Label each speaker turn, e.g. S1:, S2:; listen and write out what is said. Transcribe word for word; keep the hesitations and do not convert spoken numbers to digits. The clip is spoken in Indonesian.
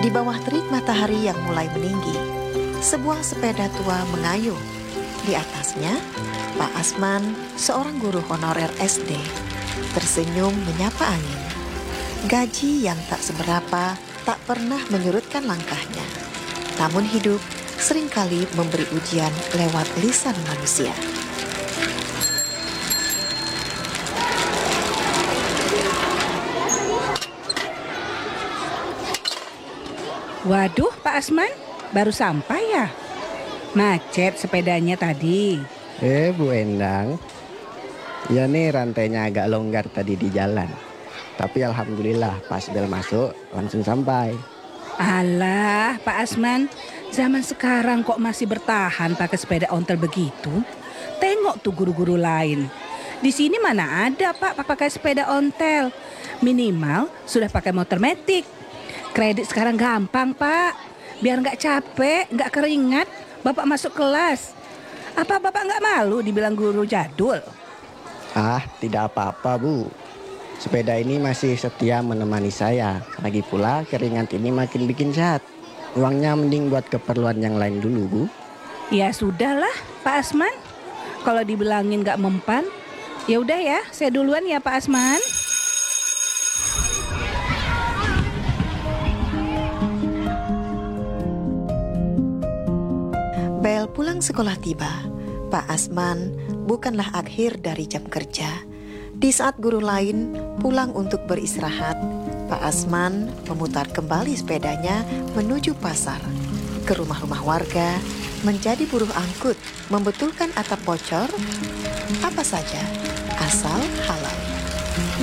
S1: Di bawah terik matahari yang mulai meninggi, sebuah sepeda tua mengayuh. Di atasnya, Pak Asman, seorang guru honorer S D, tersenyum menyapa angin. Gaji yang tak seberapa tak pernah menyurutkan langkahnya. Namun hidup seringkali memberi ujian lewat lisan manusia.
S2: Waduh, Pak Asman, baru sampai ya? Macet sepedanya tadi.
S3: Eh, Bu Endang. Ya nih rantainya agak longgar tadi di jalan. Tapi alhamdulillah pas bel masuk langsung sampai.
S2: Alah, Pak Asman, zaman sekarang kok masih bertahan pakai sepeda ontel begitu? Tengok tuh guru-guru lain. Di sini mana ada, Pak, pakai sepeda ontel. Minimal sudah pakai motor metik. Kredit sekarang gampang, Pak. Biar nggak capek, nggak keringat, Bapak masuk kelas. Apa Bapak nggak malu dibilang guru jadul?
S3: Ah, tidak apa-apa, Bu. Sepeda ini masih setia menemani saya. Lagi pula keringat ini makin bikin sehat. Uangnya mending buat keperluan yang lain dulu, Bu.
S2: Ya sudahlah, Pak Asman. Kalau dibilangin nggak mempan, ya udah ya, saya duluan ya, Pak Asman.
S1: Bel pulang sekolah tiba. Pak Asman bukanlah akhir dari jam kerja. Di saat guru lain pulang untuk beristirahat, Pak Asman memutar kembali sepedanya menuju pasar, ke rumah-rumah warga, menjadi buruh angkut, membetulkan atap bocor, apa saja, asal halal.